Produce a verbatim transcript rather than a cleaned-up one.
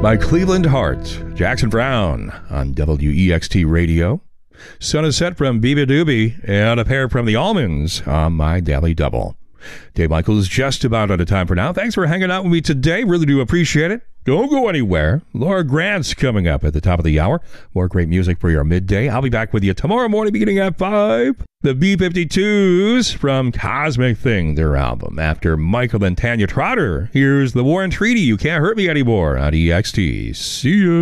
by Cleveland Heart, Jackson Brown on W E X T Radio. Sun is set from Biba Doobie and a pair from the Almonds on My Daily Double. Dave Michael is just about out of time for now. Thanks for hanging out with me today. Really do appreciate it. Don't go anywhere. Laura Grant's coming up at the top of the hour. More great music for your midday. I'll be back with you tomorrow morning beginning at five. The B fifty-twos from Cosmic Thing, their album. After Michael and Tanya Trotter, here's The War and Treaty, You Can't Hurt Me Anymore on E X T. See ya.